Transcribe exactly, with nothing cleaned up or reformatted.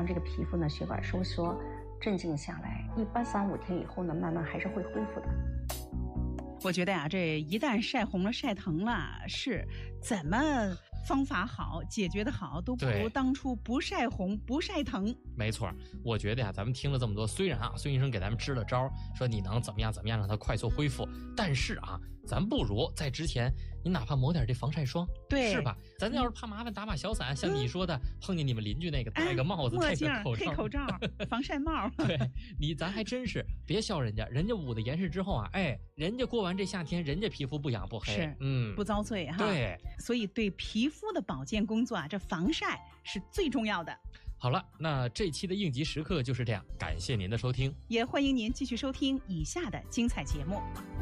这个皮肤呢血管收缩镇静下来，一般三五天以后呢，慢慢还是会恢复的。 我觉得呀、啊，这一旦晒红了、晒疼了，是怎么方法好、解决的好，都不如当初不晒红、不晒疼。 没错，我觉得呀，咱们听了这么多，虽然啊，孙医生给咱们支了招，说你能怎么样怎么样让它快速恢复，但是啊，咱不如在之前，你哪怕抹点这防晒霜， 对， 是吧？咱要是怕麻烦，打把小伞，像你说的，嗯、碰见你们邻居那个戴个帽子、 哎、 戴个口罩、 黑口罩、防晒帽， 对你，咱还真是别笑人家，人家捂的严实之后啊，哎，人家过完这夏天，人家皮肤不痒不黑， 是， 嗯， 不遭罪哈。 对， 所以对皮肤的保健工作啊，这防晒是最重要的。 好了，那这期的应急时刻就是这样，感谢您的收听， 也欢迎您继续收听以下的精彩节目。